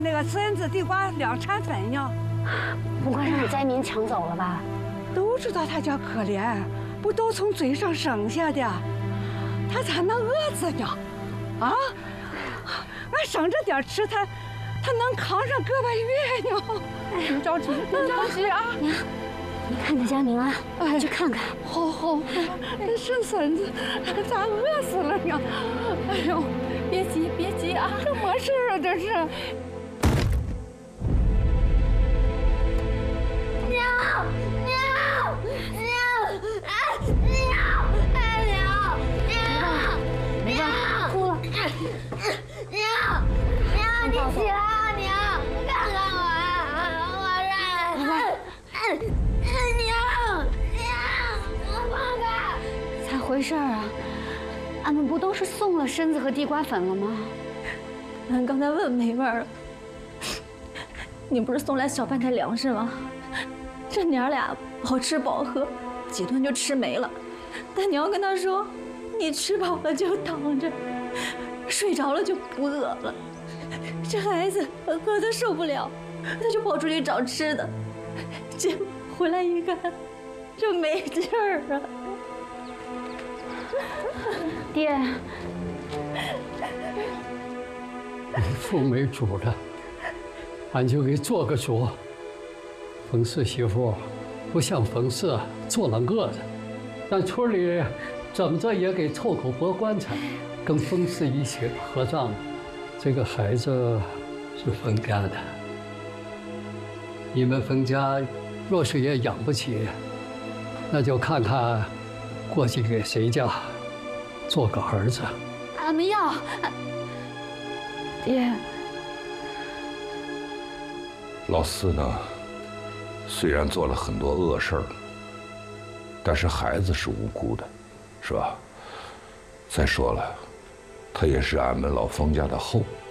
那个孙子地瓜两铲粉呢， 不会让灾民抢走了吧？ 都知道他叫可怜，不都从嘴上生下的，他咋能饿死呢？啊，俺省着点吃，他能扛上个把月呢。别着急，别着急啊！ 娘，你看着佳明啊， 哎， 去看看。 好，是孙子，咋饿死了呢？哎呦，别急啊！这么事啊，这是。 没办法，哭了。 娘，你起来啊！娘，看看我，娘，我放开！ 咋回事啊？俺们不都是送了参子和地瓜粉了吗？ 俺刚才问梅妹儿，你不是送来小半袋粮食吗？这娘俩饱吃饱喝，几顿就吃没了。但你要跟她说，你吃饱了就躺着，睡着了就不饿了。这孩子饿得受不了，他就跑出去找吃的，结果回来一看，这没劲儿啊！ 爹， 父没主了，俺就给做个主。冯氏媳妇不像冯氏做了恶人，但村里怎么着也给凑口薄棺材，跟冯氏一起合葬。这个孩子是冯家的，你们冯家若是也养不起，那就看看过继给谁家做个儿子。 俺们要。爹， 老四呢，虽然做了很多恶事儿，但是孩子是无辜的，是吧？再说了，他也是俺们老冯家的后。